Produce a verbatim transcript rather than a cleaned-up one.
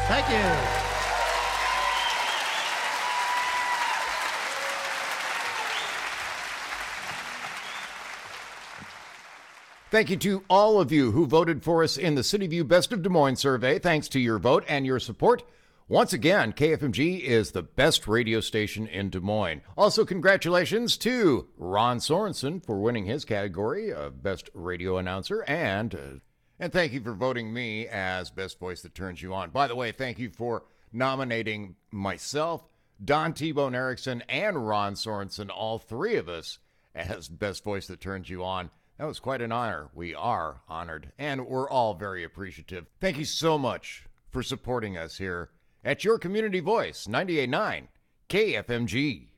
Thank you. Thank you to all of you who voted for us in the City View Best of Des Moines survey. Thanks to your vote and your support. Once again, K F M G is the best radio station in Des Moines. Also, congratulations to Ron Sorensen for winning his category of Best Radio Announcer, and, uh, and thank you for voting me as Best Voice That Turns You On. By the way, thank you for nominating myself, Don T-Bone Erickson, and Ron Sorensen, all three of us, as Best Voice That Turns You On. That was quite an honor. We are honored, and we're all very appreciative. Thank you so much for supporting us here at your community voice, ninety-eight point nine K F M G.